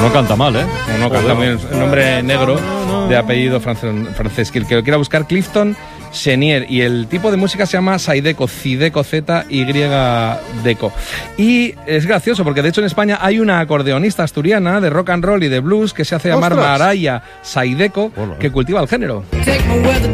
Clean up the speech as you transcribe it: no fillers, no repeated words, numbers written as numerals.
Pues no canta mal, ¿eh? No canta muy bien. Un nombre negro de apellido francés. Que el que lo quiera buscar, Clifton Chenier. Y el tipo de música se llama Zydeco, Zydeco, Z-Y-Deco. Y es gracioso porque de hecho en España hay una acordeonista asturiana de rock and roll y de blues que se hace llamar Maraya Zydeco, que cultiva el género.